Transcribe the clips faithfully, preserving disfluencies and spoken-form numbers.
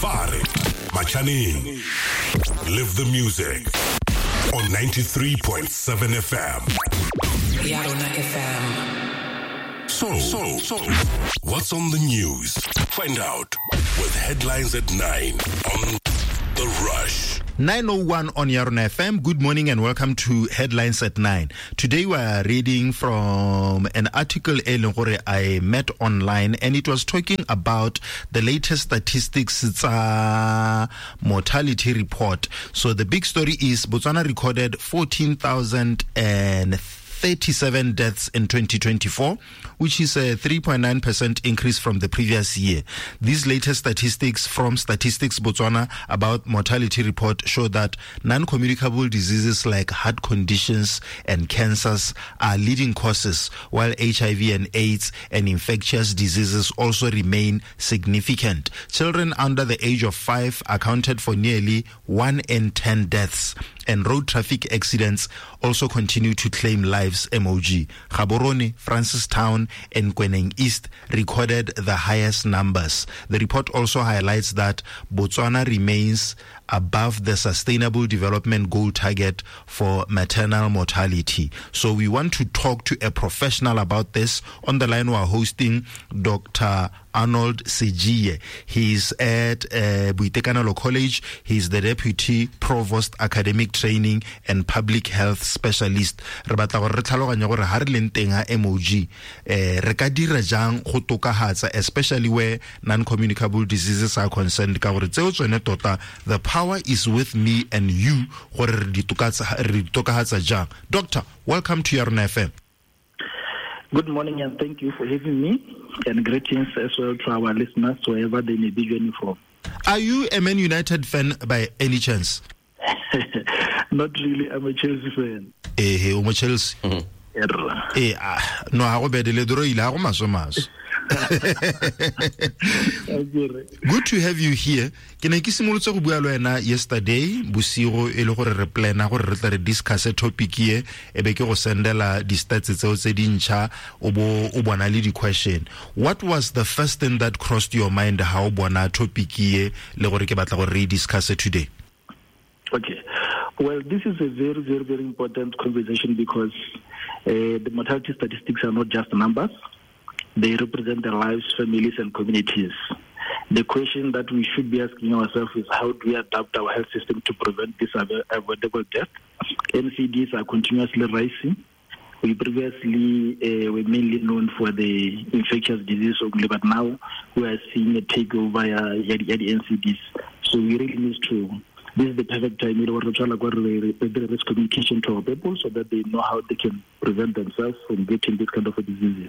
Fare, Machaning. Live the music on ninety-three point seven F M. Yarona F M. So, so, so, what's on the news? Find out with headlines at nine on The Rush. nine oh one on Yarona F M. Good morning and welcome to Headlines at nine. Today we are reading from an article I met online, and it was talking about the latest statistics. It's a mortality report. So the big story is Botswana recorded fourteen thousand thirty-seven deaths in twenty twenty-four, which is a three point nine percent increase from the previous year. These latest statistics from Statistics Botswana about mortality report show that non-communicable diseases like heart conditions and cancers are leading causes, while H I V and AIDS and infectious diseases also remain significant. Children under the age of five accounted for nearly one in ten deaths, and road traffic accidents also continue to claim lives. M O G. Gaborone, Francistown, and Kweneng East recorded the highest numbers. The report also highlights that Botswana remains above the Sustainable Development Goal target for maternal mortality. So we want to talk to a professional about this. On the line we are hosting Doctor Arnold Sejiye. He's at uh, Boitekanelo College. He's the Deputy Provost Academic Training and Public Health Specialist. Re batla gore re tlhaloganya gore ha re leng teng ha M O G eh re ka dira jang go tokahatsa, especially where non-communicable diseases are concerned, ka gore tseo tsone tota the power is with me and you gore re di tokahatsa jang. Doctor, welcome to Yarona F M. Good morning and thank you for having me, and greetings as well to our listeners wherever they may be joining from. Are you a Man United fan by any chance? Not really, I'm a Chelsea fan. Eh, hey, I'm a Chelsea. Mm-hmm. Eh, ah, no, I go bedele dro ile go maso maso. Good to have you here. Ke ne ke simolotse go bua le wena yesterday bosigo e le gore re plana gore re tla re discuss a topic e e be ke go sendela di stats tseo tse dintšha o bo o bona le di question. What was the first thing that crossed your mind how bona topic e le gore ke batla gore re discuss it today? Okay. Well, this is a very, very, very important conversation because uh, the mortality statistics are not just numbers. They represent the lives, families, and communities. The question that we should be asking ourselves is how do we adapt our health system to prevent this avoidable death? N C Ds are continuously rising. We previously uh, were mainly known for the infectious disease only, but now we are seeing a takeover at the N C Ds. So we really need to, this is the perfect time in order to risk communication to our people so that they know how they can prevent themselves from getting this kind of diseases.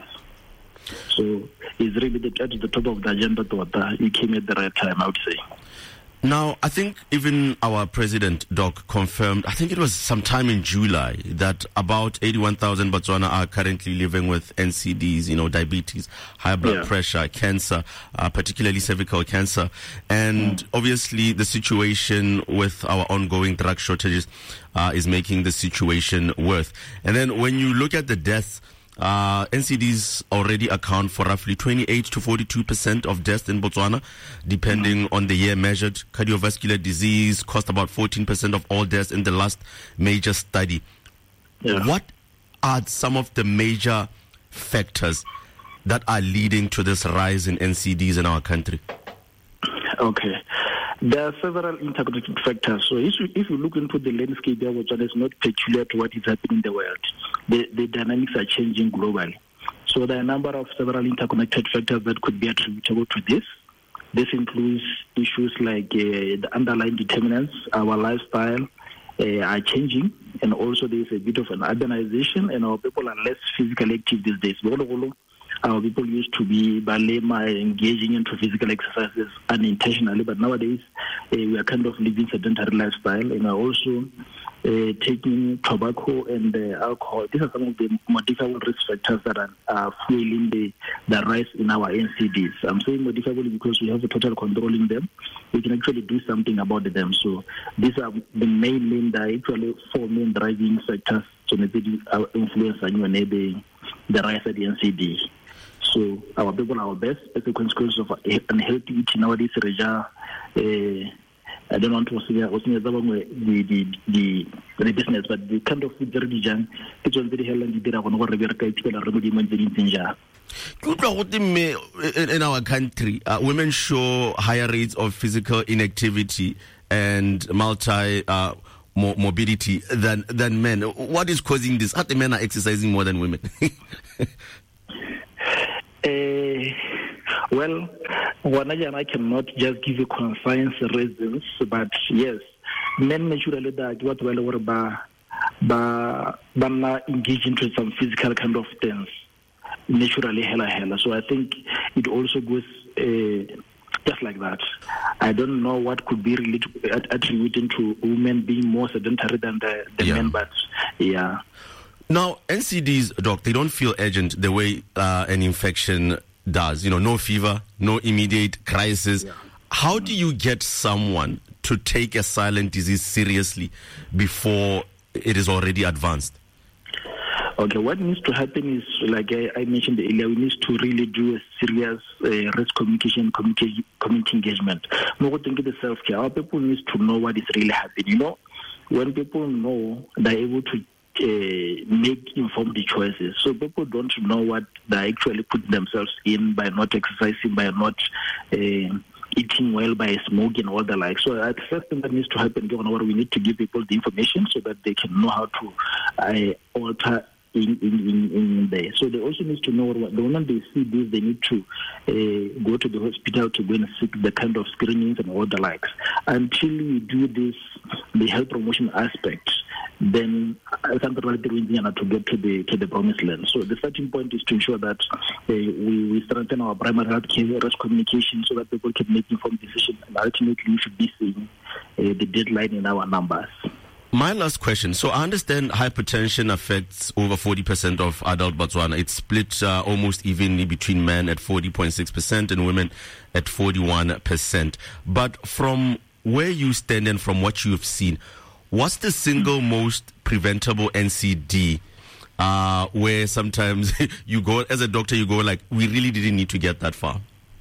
So it's really the, at the top of the agenda to you came at the right time, I would say. Now, I think even our president, Doc, confirmed, I think it was sometime in July, that about eighty-one thousand Botswana are currently living with N C Ds, you know, diabetes, high blood yeah. pressure, cancer, uh, particularly cervical cancer. And mm. obviously the situation with our ongoing drug shortages uh, is making the situation worse. And then when you look at the deaths, Uh, N C Ds already account for roughly twenty-eight to forty-two percent of deaths in Botswana, depending mm-hmm. on the year measured. Cardiovascular disease cost about fourteen percent of all deaths in the last major study. Yeah. What are some of the major factors that are leading to this rise in N C Ds in our country? Okay. There are several interconnected factors. So if you, if you look into the landscape there, which is not peculiar to what is happening in the world, the, the dynamics are changing globally. So there are a number of several interconnected factors that could be attributable to this. This includes issues like uh, the underlying determinants, our lifestyle uh, are changing, and also there is a bit of an urbanization, and our people are less physically active these days. Our people used to be balema, engaging into physical exercises unintentionally, but nowadays uh, we are kind of living sedentary lifestyle, and are also uh, taking tobacco and uh, alcohol. These are some of the modifiable risk factors that are, are fueling the, the rise in our N C Ds. I'm saying modifiable because we have a total control in them. We can actually do something about them. So these are the main, main, the actually four main driving factors to maybe influence the, the rise of the N C D. So our people are our best as a consequence of unhealthy eating nowadays. Reja, uh, I don't want to say the the the the business, but the kind of food that we eat, it's very healthy. We did our own work. We are quite in our country, uh, women show higher rates of physical inactivity and multi uh, mo- mobility than than men. What is causing this? Are the men are exercising more than women? uh, well, one again, I cannot just give you concise reasons, but yes, men naturally that what well over ba ba ba engage into some physical kind of things. Naturally, hella, hella. So I think it also goes uh, just like that. I don't know what could be related, attributed to women being more sedentary than the, the yeah. men, but yeah. Now, N C Ds, doc, they don't feel urgent the way uh, an infection does. You know, no fever, no immediate crisis. Yeah. How do you get someone to take a silent disease seriously before it is already advanced? Okay, what needs to happen is, like I, I mentioned earlier, we need to really do a serious uh, risk communication, community, community engagement. More than the self-care, our people need to know what is really happening. You know, when people know, they're able to uh, make informed choices. So people don't know what they actually put themselves in by not exercising, by not uh, eating well, by smoking, all the like. So uh, the first thing that needs to happen, we need to give people the information so that they can know how to uh, alter In, in, in, in there. So they also need to know what the moment they see this, they need to uh, go to the hospital to go and seek the kind of screenings and all the likes. Until we do this, the health promotion aspect, then I think we're to get to the to the promised land. So the starting point is to ensure that uh, we, we strengthen our primary health care risk communication so that people can make informed decisions, and ultimately we should be seeing uh, the deadline in our numbers. My last question. So I understand hypertension affects over forty percent of adult Botswana. It's split uh, almost evenly between men at forty point six percent and women at forty-one percent. But from where you stand and from what you've seen, what's the single most preventable N C D uh, where sometimes you go, as a doctor, you go like, we really didn't need to get that far?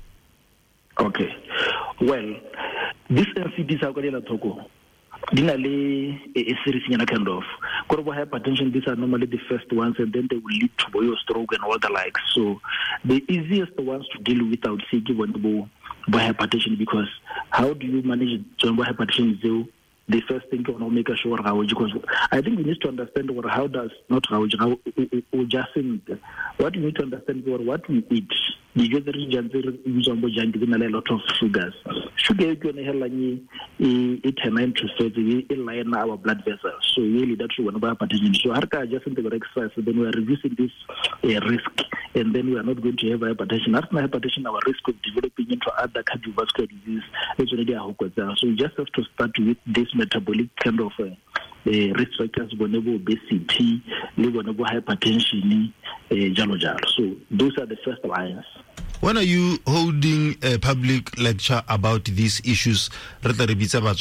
Okay. Well, this N C Ds are going to Dinale a serious kind of hypertension. These are normally the first ones, and then they will lead to boil stroke and all the likes. So the easiest ones to deal with, I would say, given by hypertension, because how do you manage hypertension? Is the first thing you want to make sure how, because I think we need to understand what how does not how how just what you need to understand or what we eat. You get the region use on a lot of sugars. Sugar is going to help it nine to thirty in line our blood vessels. So really that's one of hypertension. So harka just in the exercise, then we are reducing this uh, risk, and then we are not going to have hypertension. After hypertension, our risk of developing into other cardiovascular disease is already a hook. So we just have to start with this metabolic kind of uh, uh, risk factors, vulnerable obesity, vulnerable hypertension, uh, jalo jalo. So those are the first lines. When are you holding a public lecture about these issues? I think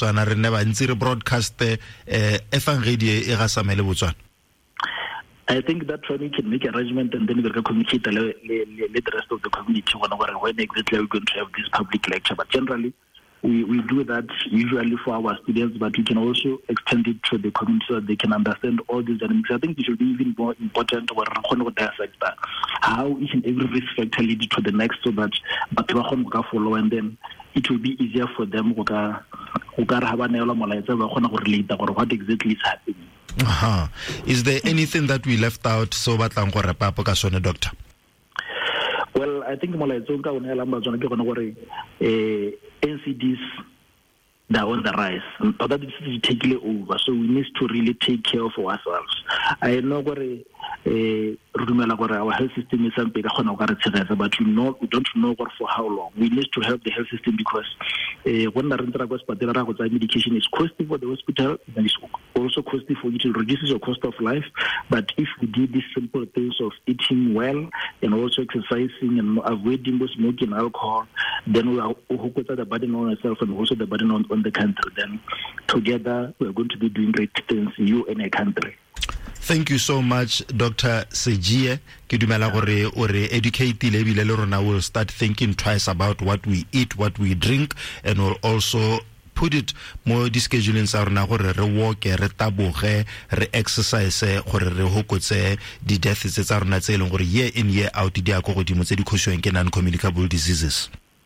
that one we can make arrangement, and then we can communicate with the rest of the community when exactly we're going to have this public lecture. But generally, we, we do that usually for our students, but we can also extend it to the community so that they can understand all these dynamics. I think it should be even more important to dissect that, how each and every risk factor leads to the next, so that but follow, and then it will be easier for them to relate what exactly is happening. Uh-huh. Is there anything that we left out so that doctor? Well, I think N C Ds, they're on the rise. That is taking over. So we need to really take care of ourselves. I know what our health system is something, but we know we don't know what for how long. We need to help the health system, because when the medication is costly for the hospital, and it's also costly for you to reduce your cost of life. But if we do these simple things of eating well and also exercising and avoiding smoking alcohol, then we are put the burden on ourselves and also the burden on, on the country. Then together we are going to be doing great things, you and a country. Thank you so much, Doctor Sejie. Ke dumela gore o re educate le bile le rona will start thinking twice about what we eat, what we drink, and will also put it more di-scheduling sa rona gore re walk, re taboge, re exercise, gore re hokotse di-deaths tsa rona tse leng gore year in year out di a go godimo tse di khoshweng ke non-communicable diseases.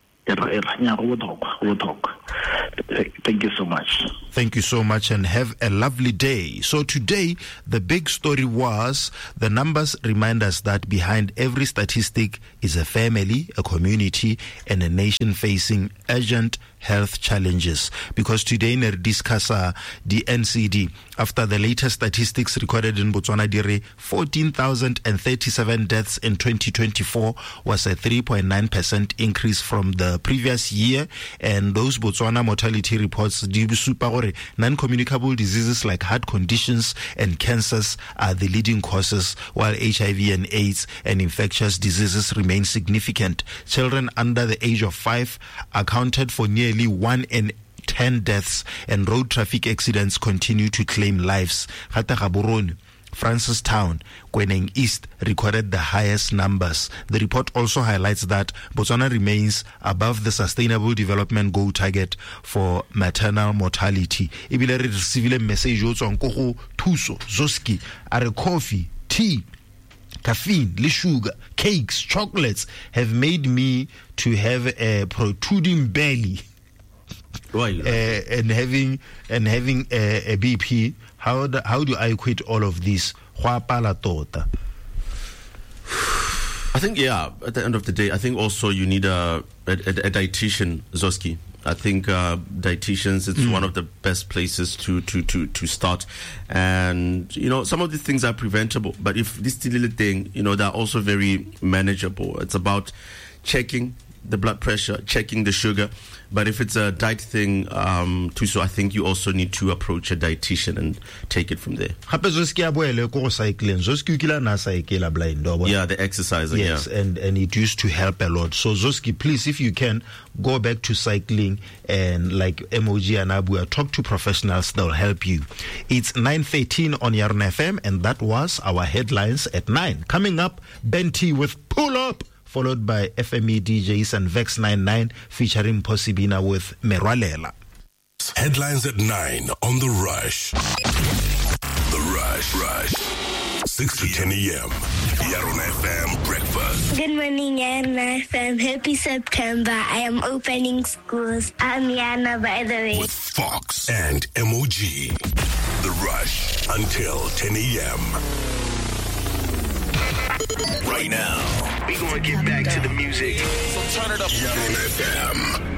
Thank you so much. Thank you so much and have a lovely day. So today, the big story was the numbers remind us that behind every statistic is a family, a community, and a nation facing urgent health challenges. Because today, we discuss uh, the N C D. After the latest statistics recorded in Botswana, dire fourteen thousand thirty-seven deaths in twenty twenty-four was a three point nine percent increase from the previous year. And those Botswana mortality reports do super gore non-communicable diseases like heart conditions and cancers are the leading causes, while H I V and AIDS and infectious diseases remain significant. Children under the age of five accounted for nearly one in ten deaths, and road traffic accidents continue to claim lives. Francistown, Kweneng East recorded the highest numbers. The report also highlights that Botswana remains above the Sustainable Development Goal target for maternal mortality. Ibile re receive message o tswang go go thuso Zoski are coffee, tea, caffeine, le sugar, cakes, chocolates have made me to have a protruding belly. Why? Uh, and having and having a, a B P. How do, how do I quit all of this? I think, yeah, at the end of the day, I think also you need a, a, a dietitian, Zoski. I think uh, dietitians, it's mm. one of the best places to, to, to, to start. And, you know, some of these things are preventable. But if this little thing, you know, they're also very manageable. It's about checking the blood pressure, checking the sugar. But if it's a diet thing, um, too, so I think you also need to approach a dietitian and take it from there. Yeah, the exercising. Yes, yeah. and, and it used to help a lot. So Zoski, please, if you can, go back to cycling and like M O G and Abu, talk to professionals, they'll help you. It's nine thirteen on Yarn F M, and that was our headlines at nine. Coming up, Ben T with Pull Up, followed by F M E D Js and Vex ninety-nine featuring Posibina with Merwalela. Headlines at nine on The Rush. The Rush, Rush. six to ten a.m. Yarn F M breakfast. Good morning, Yarn F M. Happy September. I am opening schools. I'm Yana, by the way. With Fox and M O G. The Rush until ten a.m. Right now, we're going to get back to the music. So turn it up. Yarn F M.